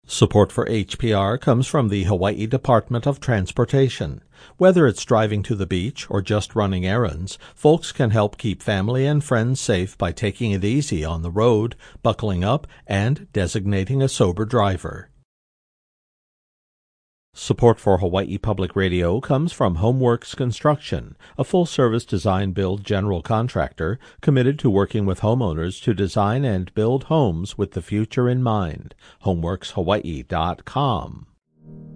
Support for HPR comes from the Hawaii Department of Transportation. Whether it's driving to the beach or just running errands, folks can help keep family and friends safe by taking it easy on the road, buckling up, and designating a sober driver. Support for Hawaii Public Radio comes from Homeworks Construction, a full-service design-build general contractor committed to working with homeowners to design and build homes with the future in mind. HomeworksHawaii.com.